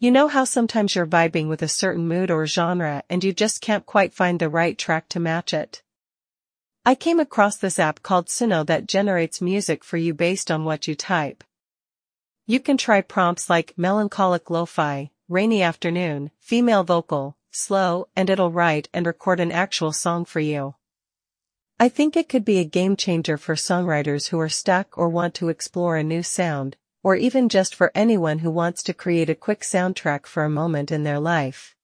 You know how sometimes you're vibing with a certain mood or genre and you just can't quite find the right track to match it? I came across this app called Suno that generates music for you based on what you type. You can try prompts like melancholic lo-fi, rainy afternoon, female vocal, slow, and it'll write and record an actual song for you. I think it could be a game changer for songwriters who are stuck or want to explore a new sound, or even just for anyone who wants to create a quick soundtrack for a moment in their life.